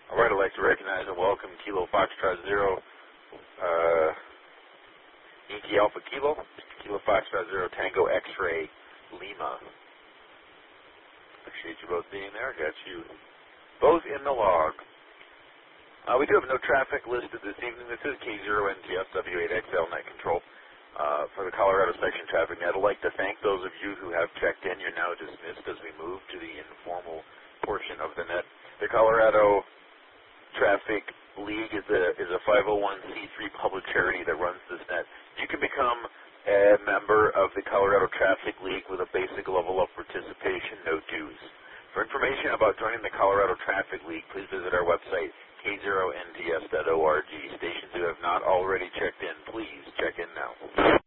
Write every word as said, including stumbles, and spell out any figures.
All right, I'd like to recognize and welcome Kilo Foxtrot Zero, uh, Yankee Alpha Kilo, Kilo Foxtrot Zero Tango X-Ray Lima. Appreciate you both being there. Got you both in the log. Uh, we do have no traffic listed this evening. This is K zero N T S W eight X L Net Control uh, for the Colorado Section Traffic Net. I'd like to thank those of you who have checked in. You're now dismissed as we move to the informal portion of the net. The Colorado Traffic League is a is a five oh one c three public charity that runs this net. You can become a member of the Colorado Traffic League with a basic level of participation, no dues. For information about joining the Colorado Traffic League, please visit our website, K zero N T S dot org. Stations who have not already checked in, please check in now.